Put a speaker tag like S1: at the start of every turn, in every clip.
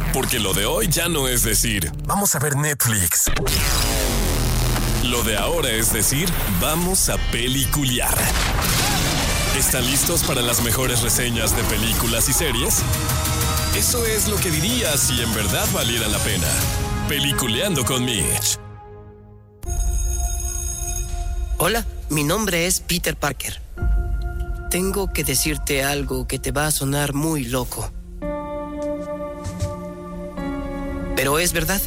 S1: Porque lo de hoy ya no es decir, vamos a ver Netflix. Lo de ahora es decir, vamos a peliculear. ¿Están listos para las mejores reseñas de películas y series? Eso es lo que diría si en verdad valiera la pena. Peliculeando con Mitch.
S2: Hola, mi nombre es Peter Parker. Tengo que decirte algo que te va a sonar muy loco. Pero es verdad.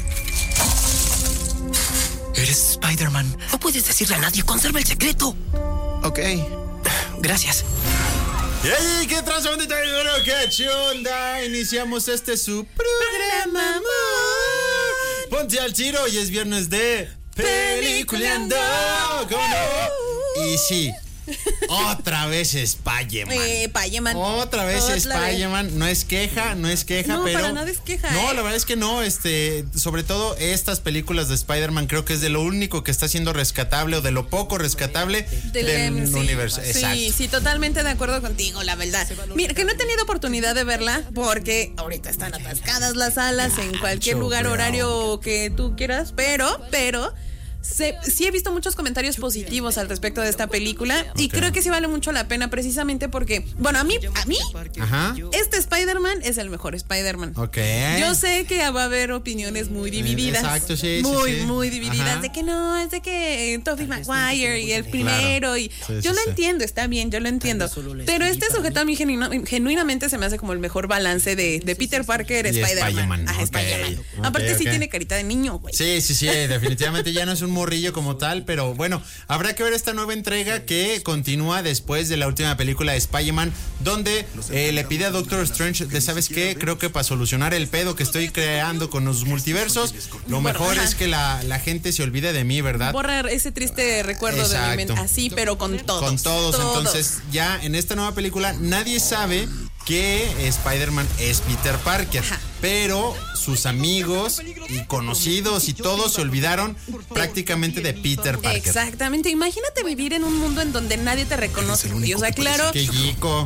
S3: Eres Spider-Man.
S2: No puedes decirle a nadie, conserva el secreto.
S3: Ok.
S2: Gracias.
S4: ¡Ey! ¿Qué tranza, bandita? ¡Qué chunda! Iniciamos su programa, amor. Ponte al tiro y es viernes de Peliculeando. ¿Cómo no? Y sí, otra vez Spider-Man.
S5: Spider-Man.
S4: Otra vez Spider-Man. No es queja,
S5: no,
S4: pero.
S5: Para nada es queja.
S4: No, la verdad es que no. Sobre todo estas películas de Spider-Man, creo que es de lo único que está siendo rescatable o de lo poco rescatable del universo. Exacto.
S5: Sí, totalmente de acuerdo contigo, la verdad. Mira, que no he tenido oportunidad de verla porque ahorita están atascadas las salas en cualquier lugar, horario que tú quieras, pero sí he visto muchos comentarios positivos al respecto de esta película y creo que sí vale mucho la pena precisamente porque, bueno, a mí
S4: Ajá.
S5: este Spider-Man es el mejor Spider-Man.
S4: Ok.
S5: Yo sé que va a haber opiniones muy divididas.
S4: Exacto, sí.
S5: Muy divididas.
S4: Ajá.
S5: De que no, es de que Tobey Maguire y el primero. Y yo lo entiendo, está bien, yo lo entiendo. Pero este sujeto a mí genuinamente se me hace como el mejor balance de Peter Parker, Spider-Man. Ajá, Spider-Man. Aparte sí tiene carita de niño, güey.
S4: Sí, definitivamente ya no es un morrillo como tal, pero bueno, habrá que ver esta nueva entrega que continúa después de la última película de Spider-Man, donde le pide a Doctor Strange de, ¿sabes qué? Creo que para solucionar el pedo que estoy creando con los multiversos, lo mejor es que la gente se olvide de mí, ¿verdad?
S5: Borrar ese triste recuerdo de mi mente. Así, pero con todos.
S4: Con todos. Entonces, ya en esta nueva película nadie sabe que Spider-Man es Peter Parker. Ajá. Pero sus amigos y conocidos y todos se olvidaron prácticamente de Peter Parker.
S5: Exactamente. Imagínate vivir en un mundo en donde nadie te reconoce. Y, o sea, claro.
S4: ¡Qué chico!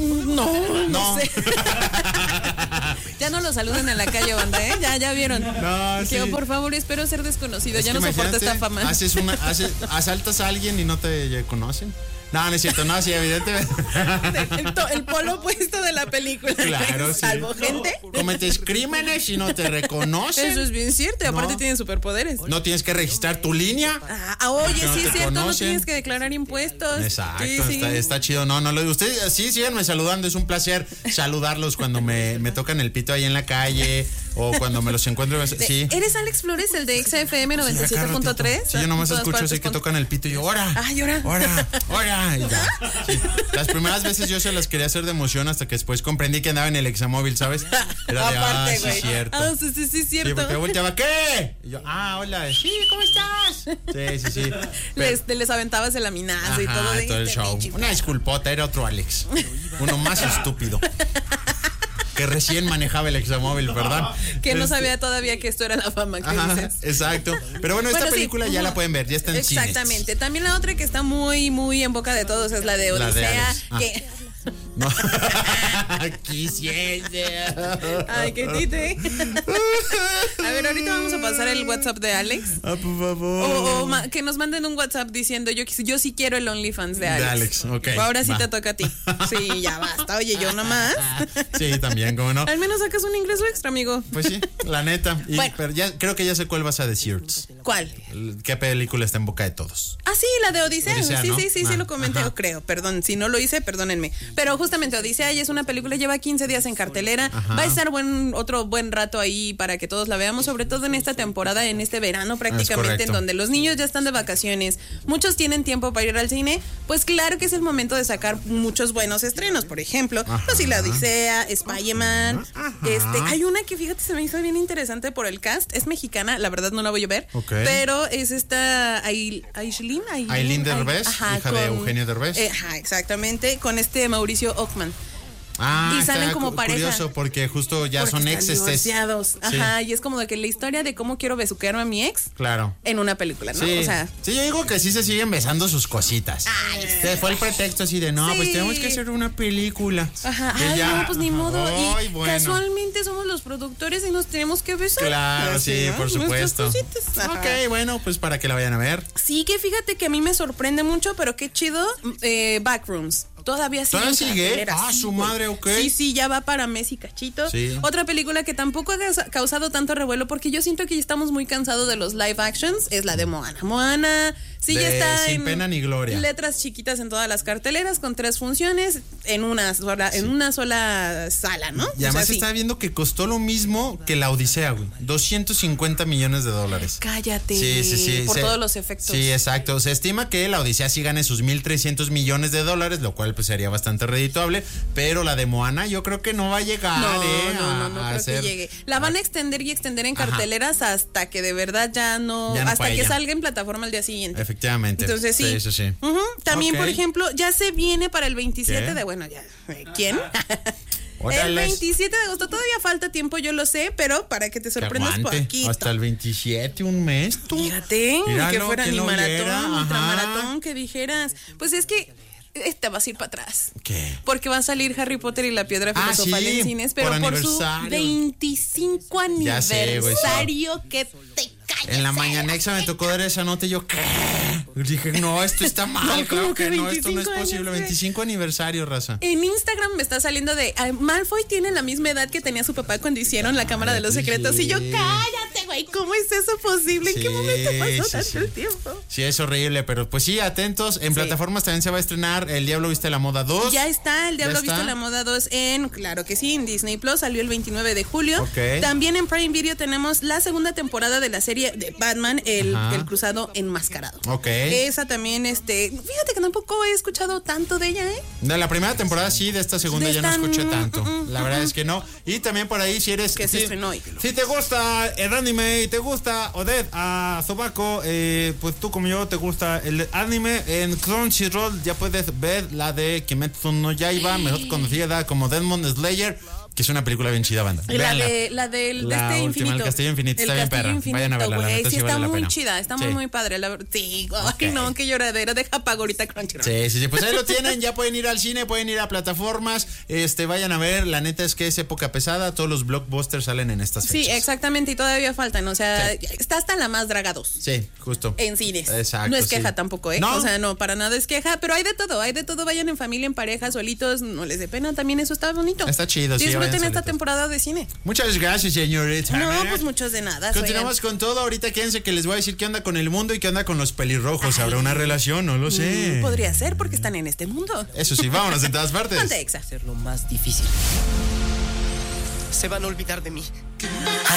S5: No sé. Ya no lo saluden en la calle, banda, ¿eh? Ya vieron.
S4: No,
S5: que
S4: sí.
S5: Por favor, espero ser desconocido.
S4: Es
S5: ya no soporto esta fama.
S4: Asaltas a alguien y no te conocen. No es cierto, no, sí, evidentemente.
S5: El polo opuesto de la película.
S4: Claro,
S5: Salvo gente.
S4: Cometes crímenes y no te reconocen.
S5: Eso es bien cierto. Y aparte tienen superpoderes.
S4: No tienes que registrar tu línea.
S5: Oye, sí es cierto. No tienes que declarar impuestos.
S4: Exacto,
S5: sí.
S4: Está chido. No, ustedes sí, síganme saludando. Es un placer saludarlos cuando me tocan el pito ahí en la calle o cuando me los encuentro. Sí.
S5: ¿Eres Alex Flores, el de XFM 97.3?
S4: Sí, yo nomás escucho así que tocan el pito y yo, ¡ora!
S5: ¡Ay, ora!
S4: Y ya. Sí. Las primeras veces yo se las quería hacer de emoción hasta que después comprendí que andaba en el examóvil, ¿sabes? Era de,
S5: aparte,
S4: sí, cierto.
S5: Sí, cierto.
S4: Sí, porque volteaba, ¿qué? Y yo, hola. Sí, ¿cómo estás? Sí.
S5: Les aventabas el laminazo y todo.
S4: Todo el show. Una disculpota, era otro Alex. Uno más estúpido. Que recién manejaba el examóvil, perdón.
S5: Que no sabía todavía que esto era la fama que dices.
S4: Exacto. Pero bueno, esta película ya la pueden ver, ya está en cines.
S5: Exactamente. También la otra que está muy, muy en boca de todos es la de Odisea.
S4: No. Quisiese.
S5: Ay, qué tite. A ver, ahorita vamos a pasar el WhatsApp de Alex.
S4: Por favor.
S5: O que nos manden un WhatsApp diciendo yo sí quiero el OnlyFans de Alex.
S4: De Alex, ok.
S5: Ahora sí te toca a ti. Sí, ya basta. Oye, yo nomás.
S4: Sí, también, ¿cómo no?
S5: Al menos sacas un ingreso extra, amigo.
S4: Pues sí, la neta. Pero ya creo que ya sé cuál vas a decir.
S5: ¿Cuál?
S4: ¿Qué película está en boca de todos?
S5: Sí, la de Odisea. Sí,
S4: ¿no?
S5: sí, lo comenté, creo. Perdón, si no lo hice, perdónenme. Pero justamente Odisea ya es una película, lleva 15 días en cartelera. Ajá. Va a estar otro buen rato ahí para que todos la veamos, sobre todo en esta temporada, en este verano prácticamente, en donde los niños ya están de vacaciones. Muchos tienen tiempo para ir al cine. Pues claro que es el momento de sacar muchos buenos estrenos. Por ejemplo, la Odisea, Spider-Man. Hay una que, fíjate, se me hizo bien interesante por el cast. Es mexicana, la verdad no la voy a ver. Pero es esta Ailín
S4: Derbez, hija de Eugenio Derbez.
S5: Exactamente, con Mauricio Ockman. y salen como pareja.
S4: Curioso porque justo ya
S5: Porque
S4: son
S5: están
S4: exes.
S5: divorciados. Ajá, y es como de que la historia de cómo quiero besuquearme a mi ex
S4: Claro.
S5: en una película, ¿no?
S4: Sí.
S5: O sea,
S4: Sí, yo digo que sí se siguen besando sus cositas. Que fue el pretexto así de, no,
S5: Sí.
S4: pues tenemos que hacer una película.
S5: ajá,
S4: Que
S5: ay,
S4: ya-
S5: no, pues ni modo.
S4: Ay,
S5: Y
S4: bueno.
S5: casualmente somos los productores y nos tenemos que besar.
S4: Claro,
S5: Así,
S4: sí,
S5: ¿no?
S4: por
S5: Nuestras
S4: supuesto.
S5: cositas. Ajá.
S4: Ok, bueno, pues para que la vayan a ver.
S5: Sí, que fíjate que a mí me sorprende mucho, pero qué chido. Backrooms. Todavía sigue.
S4: ¿Todavía
S5: en
S4: sigue?
S5: cartelera,
S4: Ah,
S5: sí,
S4: su
S5: güey.
S4: madre, ok.
S5: Sí, ya va para Messi Cachito.
S4: Sí.
S5: Otra película que tampoco ha causado tanto revuelo porque yo siento que ya estamos muy cansados de los live actions es la de Moana. Moana sí ya
S4: De
S5: está
S4: Sin
S5: en
S4: Pena ni Gloria.
S5: letras chiquitas en todas las carteleras con 3 funciones en una sola sala, ¿no?
S4: Y además
S5: sí.
S4: estaba viendo que costó lo mismo que la Odisea, güey. $250 millones.
S5: Cállate.
S4: Sí.
S5: Por todos los efectos.
S4: Sí, exacto. Se estima que la Odisea sí gane sus $1,300 millones, lo cual pues sería bastante redituable, pero la de Moana yo creo que no va a llegar,
S5: No
S4: a
S5: creo
S4: hacer-
S5: que llegue. La van a extender y extender en carteleras hasta que de verdad ya no
S4: Ya no
S5: hasta
S4: para
S5: que
S4: ella.
S5: salga en plataforma el día siguiente.
S4: Efectivamente.
S5: Entonces sí.
S4: Sí.
S5: Ujú. También,
S4: Ok.
S5: por ejemplo, ya se viene para el 27
S4: ¿Qué?
S5: de, bueno, ya, ¿quién? El
S4: Órales.
S5: 27 de agosto, todavía falta tiempo, yo lo sé, pero para que te
S4: Que
S5: sorprendas
S4: aguante.
S5: poquito.
S4: Hasta el 27, un mes, tú.
S5: Fíjate,
S4: Míralo,
S5: que fuera
S4: ¿quién
S5: ni
S4: lo
S5: maratón,
S4: viera?
S5: ni
S4: Ajá.
S5: ultramaratón, que dijeras. Pues es que te vas a ir para atrás.
S4: ¿Qué?
S5: Porque va a salir Harry Potter y la Piedra
S4: Ah,
S5: Filosofal
S4: sí,
S5: en cines, pero
S4: por
S5: por su
S4: aniversario.
S5: 25
S4: Ya sé, güey, sí.
S5: aniversario que te calles.
S4: En la mañanexa me tocó dar esa nota y yo, ¿qué? Dije, no, esto está mal,
S5: No,
S4: claro
S5: ¿cómo
S4: que
S5: que
S4: no, esto no es
S5: 25
S4: posible.
S5: años,
S4: 25 aniversario, raza.
S5: En Instagram me está saliendo de Malfoy tiene la misma edad que tenía su papá cuando hicieron la Cámara de los Secretos. Y yo,
S4: sí.
S5: cállate, güey, ¿cómo es eso posible? ¿En qué
S4: Sí,
S5: momento pasó
S4: sí,
S5: tanto
S4: sí.
S5: el tiempo?
S4: Sí, es horrible, pero pues sí, atentos. En plataformas también se va a estrenar El Diablo Viste la Moda 2.
S5: Ya está, El Diablo
S4: ¿Ya está?
S5: Visto la Moda 2 claro que sí, en Disney Plus, salió el 29 de julio.
S4: Ok.
S5: También en Prime Video tenemos la segunda temporada de la serie de Batman, el Cruzado Enmascarado.
S4: Ok.
S5: Esa también, fíjate que tampoco he escuchado tanto de ella, ¿eh?
S4: De la primera temporada sí, de esta segunda
S5: De
S4: ya no
S5: esta,
S4: escuché tanto. La verdad es que no. Y también por ahí, si eres.
S5: Que se
S4: si-
S5: estrenó hoy.
S4: Si te gusta el anime y te gusta Odette a Sobako, pues tú como yo te gusta el anime, en Crunchyroll ya puedes ver la de Kimetsu no Yaiba, mejor conocida como Demon Slayer, que es una película bien chida, banda. Véanla.
S5: La del
S4: La
S5: este
S4: última,
S5: infinito.
S4: el Castillo Infinito, está bien
S5: Castillo
S4: perra.
S5: Infinito,
S4: Vayan a verla, la
S5: güey.
S4: neta
S5: Sí,
S4: sí
S5: está
S4: vale la
S5: muy
S4: pena.
S5: chida, está
S4: Sí.
S5: muy padre. Sí,
S4: Ok.
S5: ay, no, qué lloradera. Deja pago ahorita Crunchyroll.
S4: Sí, pues ahí lo tienen, ya pueden ir al cine, pueden ir a plataformas, vayan a ver, la neta es que es época pesada, todos los blockbusters salen en estas fechas.
S5: Sí, exactamente, y todavía faltan, o sea,
S4: Sí.
S5: está hasta la más draga 2.
S4: Sí, justo.
S5: En cines.
S4: Exacto,
S5: no es
S4: sí.
S5: queja tampoco, ¿eh?
S4: No.
S5: O sea, no, para nada es queja, pero hay de todo, vayan en familia, en pareja, solitos, no les dé pena, también eso está bonito.
S4: Está chido, sí,
S5: Disfruten
S4: vayan
S5: esta
S4: solitos.
S5: temporada de cine.
S4: Muchas gracias, señorita.
S5: No, pues muchos de nada.
S4: Continuamos con todo. Ahorita quédense que les voy a decir qué onda con el mundo y qué onda con los pelirrojos. ¿Habrá una relación? No lo sé.
S5: Podría ser porque están en este mundo.
S4: Eso sí, vámonos en todas partes.
S5: Ponte Exa.
S2: Hacer lo más difícil. Se van a olvidar de mí.